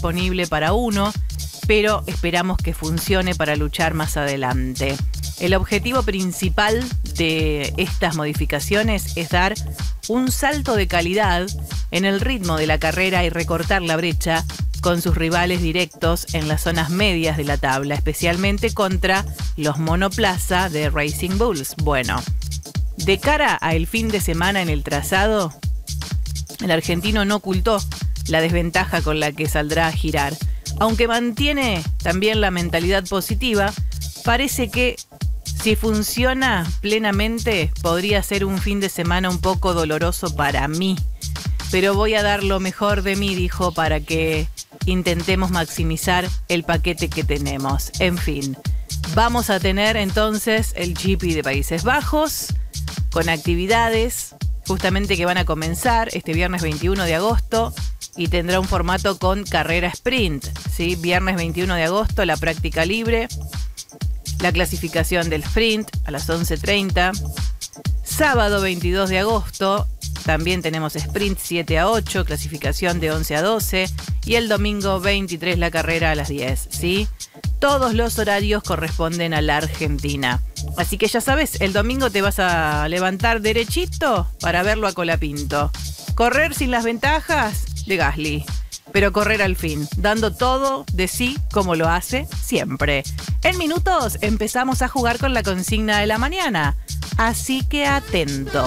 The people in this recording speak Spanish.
disponible para uno, pero esperamos que funcione para luchar más adelante. El objetivo principal de estas modificaciones es dar un salto de calidad en el ritmo de la carrera y recortar la brecha con sus rivales directos en las zonas medias de la tabla, especialmente contra los monoplaza de Racing Bulls. Bueno, de cara al fin de semana en el trazado, el argentino no ocultó la desventaja con la que saldrá a girar. Aunque mantiene también la mentalidad positiva, parece que si funciona plenamente podría ser un fin de semana un poco doloroso para mí. Pero voy a dar lo mejor de mí, dijo, para que intentemos maximizar el paquete que tenemos. En fin, vamos a tener entonces el GP de Países Bajos con actividades justamente que van a comenzar este viernes 21 de agosto y tendrá un formato con carrera sprint, ¿sí? Viernes 21 de agosto la práctica libre, la clasificación del sprint a las 11:30. Sábado 22 de agosto también tenemos sprint 7 a 8, clasificación de 11 a 12 y el domingo 23 la carrera a las 10, ¿sí? Todos los horarios corresponden a la Argentina. Así que ya sabes, el domingo te vas a levantar derechito para verlo a Colapinto. Correr sin las ventajas de Gasly, pero correr al fin, dando todo de sí como lo hace siempre. En minutos empezamos a jugar con la consigna de la mañana, así que atento.